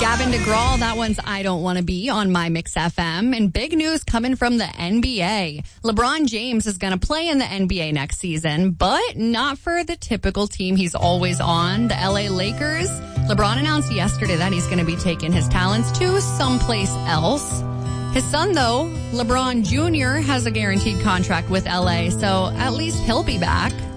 Gavin DeGraw, that one's I Don't Want to Be on My Mix FM. And big news coming from the NBA. LeBron James is going to play in the NBA next season, but not for the typical team he's always on, the LA Lakers. LeBron announced yesterday that he's going to be taking his talents to someplace else. His son, though, LeBron Jr., has a guaranteed contract with LA, so at least he'll be back.